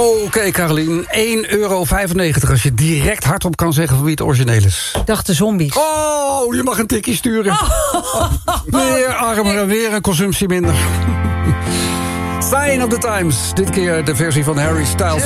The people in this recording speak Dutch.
Oké, Carolien. €1,95 als je direct hardop kan zeggen van wie het origineel is. Ik dacht de zombies. Oh, je mag een tikkie sturen. Weer armer en weer een consumptie minder. Sign of the Times. Dit keer de versie van Harry Styles.